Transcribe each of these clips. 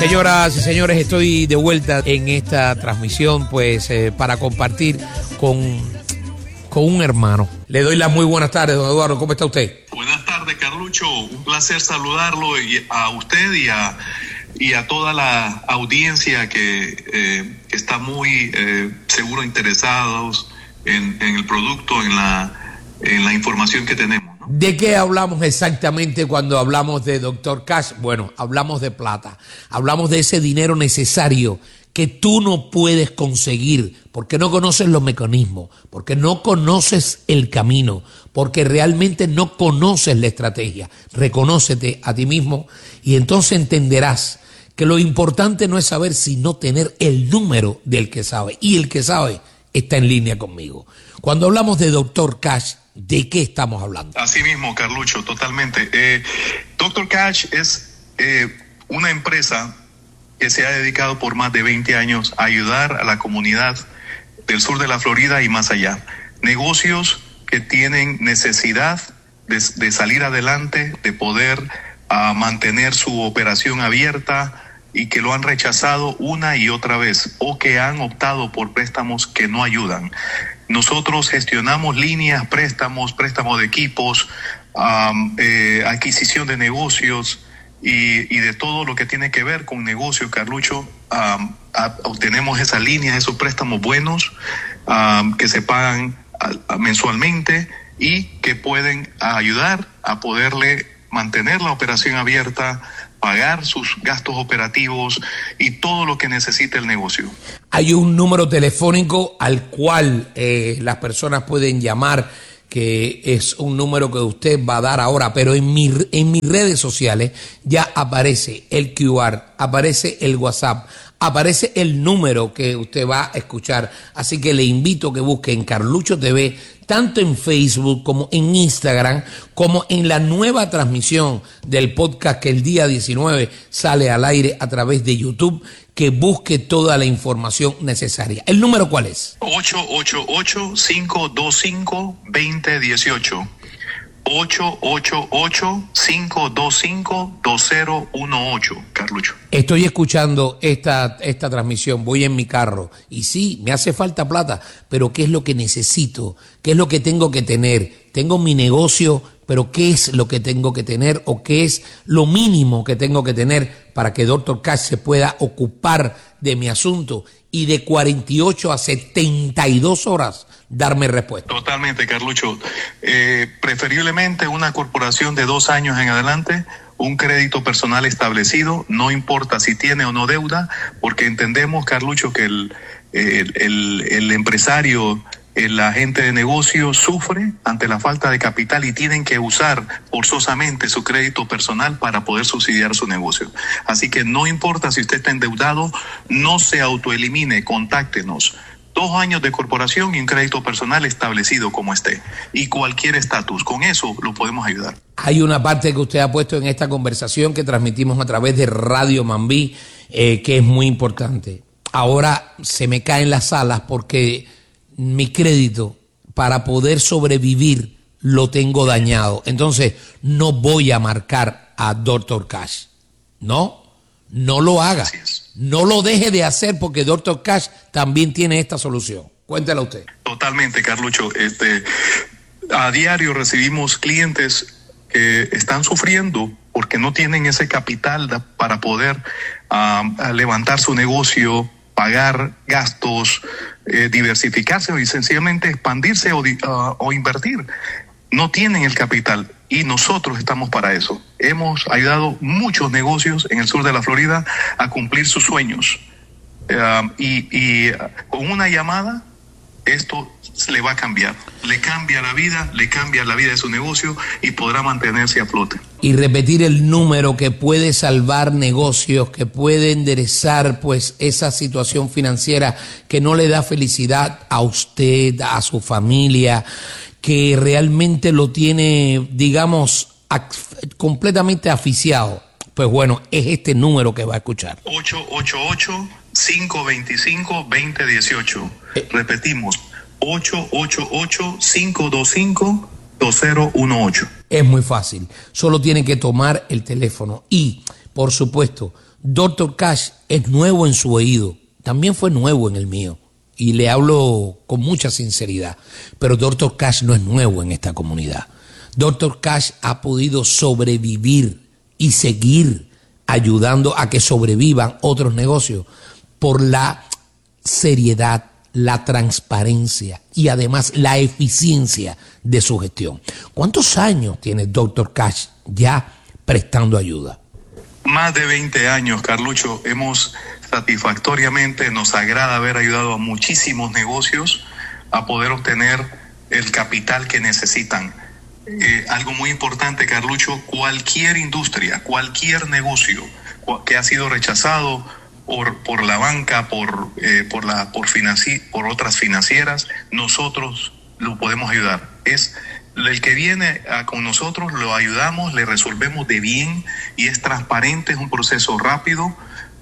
Señoras y señores, estoy de vuelta en esta transmisión pues para compartir con un hermano. Le doy las muy buenas tardes, don Eduardo. ¿Cómo está usted? Buenas tardes, Carlucho. Un placer saludarlo y a usted y a toda la audiencia que está muy seguro interesados en el producto, en la información que tenemos. ¿De qué hablamos exactamente cuando hablamos de Dr. Cash? Bueno, hablamos de plata, hablamos de ese dinero necesario que tú no puedes conseguir porque no conoces los mecanismos, porque no conoces el camino, porque realmente no conoces la estrategia. Reconócete a ti mismo y entonces entenderás que lo importante no es saber, sino tener el número del que sabe, y el que sabe está en línea conmigo. Cuando hablamos de Dr. Cash, ¿de qué estamos hablando? Así mismo, Carlucho, totalmente. Dr. Cash es una empresa que se ha dedicado por más de 20 años a ayudar a la comunidad del sur de la Florida y más allá. Negocios que tienen necesidad de salir adelante, de poder mantener su operación abierta y que lo han rechazado una y otra vez o que han optado por préstamos que no ayudan. Nosotros gestionamos líneas, préstamos de equipos, adquisición de negocios y de todo lo que tiene que ver con negocios, Carlucho. Obtenemos esas líneas, esos préstamos buenos que se pagan mensualmente y que pueden ayudar a poderle mantener la operación abierta, pagar sus gastos operativos y todo lo que necesite el negocio. Hay un número telefónico al cual las personas pueden llamar, que es un número que usted va a dar ahora, pero en mis redes sociales ya aparece el QR, aparece el WhatsApp, aparece el número que usted va a escuchar. Así que le invito a que busque en Carlucho TV, tanto en Facebook como en Instagram, como en la nueva transmisión del podcast que el día 19 sale al aire a través de YouTube, que busque toda la información necesaria. ¿El número cuál es? 888-525-2018. 888-525-2018, Carlucho. Estoy escuchando esta transmisión, voy en mi carro y sí, me hace falta plata, pero ¿qué es lo que necesito? ¿Qué es lo que tengo que tener? Tengo mi negocio, pero ¿qué es lo que tengo que tener o qué es lo mínimo que tengo que tener para que Dr. Cash se pueda ocupar de mi asunto y de 48 a 72 horas darme respuesta? Totalmente, Carlucho. Preferiblemente una corporación de 2 años en adelante, un crédito personal establecido, no importa si tiene o no deuda, porque entendemos, Carlucho, que el empresario, el agente de negocio sufre ante la falta de capital y tienen que usar forzosamente su crédito personal para poder subsidiar su negocio. Así que no importa si usted está endeudado, no se autoelimine, contáctenos. 2 años de corporación y un crédito personal establecido como esté. Y cualquier estatus, con eso lo podemos ayudar. Hay una parte que usted ha puesto en esta conversación que transmitimos a través de Radio Mambí, que es muy importante. Ahora se me caen las alas porque mi crédito para poder sobrevivir lo tengo dañado. Entonces no voy a marcar a Dr. Cash. No lo haga. No lo deje de hacer porque Dr. Cash también tiene esta solución. Cuéntela usted. Totalmente, Carlucho. A diario recibimos clientes que están sufriendo porque no tienen ese capital para poder levantar su negocio, pagar gastos, diversificarse y sencillamente expandirse o invertir. No tienen el capital y nosotros estamos para eso. Hemos ayudado muchos negocios en el sur de la Florida a cumplir sus sueños. Y con una llamada, esto le va a cambiar. Le cambia la vida de su negocio y podrá mantenerse a flote. Y repetir el número que puede salvar negocios, que puede enderezar pues esa situación financiera que no le da felicidad a usted, a su familia, que realmente lo tiene, digamos, completamente asfixiado. Pues bueno, es este número que va a escuchar. 888-525-2018. Repetimos, 888-525-2018. Es muy fácil, solo tiene que tomar el teléfono y, por supuesto, Dr. Cash es nuevo en su oído, también fue nuevo en el mío, y le hablo con mucha sinceridad, pero Dr. Cash no es nuevo en esta comunidad. Dr. Cash ha podido sobrevivir y seguir ayudando a que sobrevivan otros negocios por la seriedad, la transparencia y además la eficiencia de su gestión. ¿Cuántos años tiene Dr. Cash ya prestando ayuda? Más de 20 años, Carlucho. Hemos satisfactoriamente, nos agrada haber ayudado a muchísimos negocios a poder obtener el capital que necesitan. Algo muy importante, Carlucho, cualquier industria, cualquier negocio que ha sido rechazado por la banca, por otras financieras, nosotros lo podemos ayudar. Es el que viene con nosotros, lo ayudamos, le resolvemos de bien y es transparente, es un proceso rápido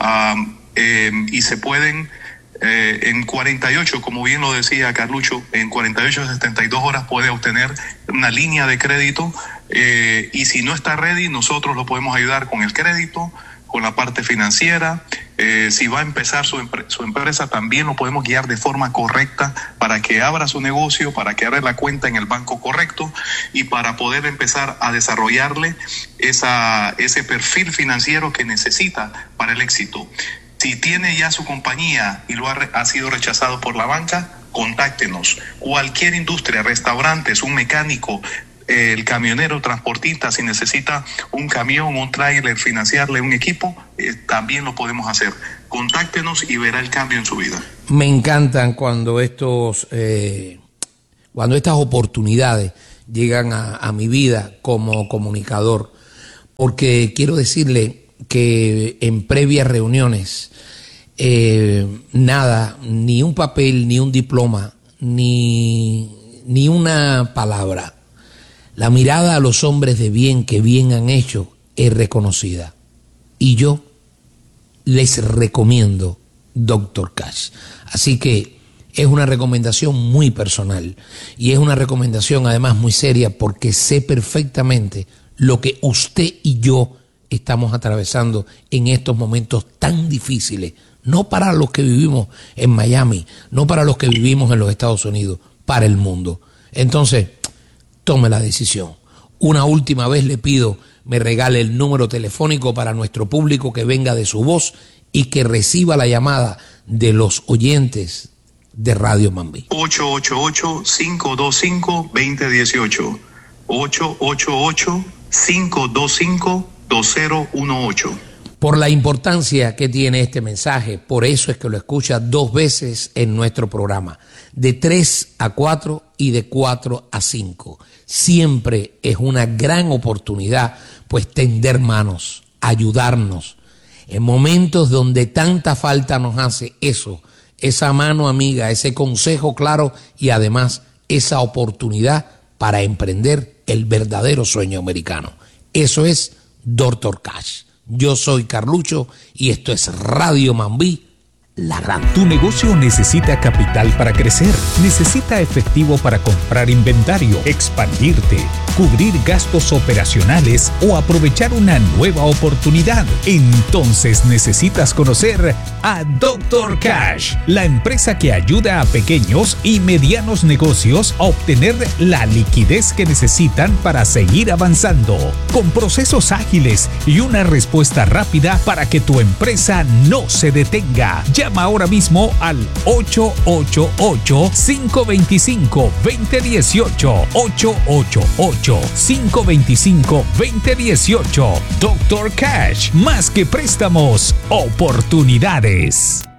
y se pueden en 48, como bien lo decía Carlucho, en 48 a 72 horas puede obtener una línea de crédito y si no está ready, nosotros lo podemos ayudar con el crédito, con la parte financiera. Si va a empezar su empresa, también lo podemos guiar de forma correcta para que abra su negocio, para que abra la cuenta en el banco correcto y para poder empezar a desarrollarle ese perfil financiero que necesita para el éxito. Si tiene ya su compañía y ha sido rechazado por la banca, contáctenos. Cualquier industria, restaurantes, un mecánico, el camionero, transportista, si necesita un camión, un tráiler, financiarle un equipo, también lo podemos hacer. Contáctenos y verá el cambio en su vida. Me encantan cuando cuando estas oportunidades llegan a mi vida como comunicador, porque quiero decirle que en previas reuniones nada, ni un papel, ni un diploma, ni una palabra. La mirada a los hombres de bien que bien han hecho es reconocida. Y yo les recomiendo Dr. Cash. Así que es una recomendación muy personal y es una recomendación además muy seria porque sé perfectamente lo que usted y yo estamos atravesando en estos momentos tan difíciles. No para los que vivimos en Miami, no para los que vivimos en los Estados Unidos, para el mundo. Entonces, tome la decisión. Una última vez le pido me regale el número telefónico para nuestro público que venga de su voz y que reciba la llamada de los oyentes de Radio Mambí. 888-525-2018. 888-525-2018. Por la importancia que tiene este mensaje, por eso es que lo escucha 2 veces en nuestro programa, de 3 a 4 y de 4 a 5. Siempre es una gran oportunidad, pues tender manos, ayudarnos. En momentos donde tanta falta nos hace eso, esa mano amiga, ese consejo claro y además esa oportunidad para emprender el verdadero sueño americano. Eso es Dr. Cash. Yo soy Carlucho y esto es Radio Mambí, la gran. Tu negocio necesita capital para crecer, necesita efectivo para comprar inventario, expandirte, cubrir gastos operacionales o aprovechar una nueva oportunidad. Entonces necesitas conocer a Dr. Cash, la empresa que ayuda a pequeños y medianos negocios a obtener la liquidez que necesitan para seguir avanzando, con procesos ágiles y una respuesta rápida para que tu empresa no se detenga. Llama ahora mismo al 888-525-2018. 888-525-2018. Dr. Cash, más que préstamos, oportunidades.